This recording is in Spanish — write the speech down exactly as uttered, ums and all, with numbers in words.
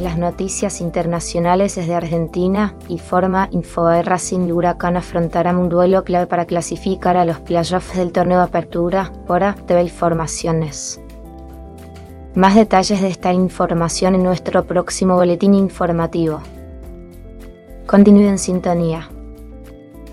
las noticias internacionales desde Argentina y forma Infobae Racing y Huracán afrontarán un duelo clave para clasificar a los playoffs del torneo de apertura por A T V Informaciones. Más detalles de esta información en nuestro próximo boletín informativo. Continúe en sintonía.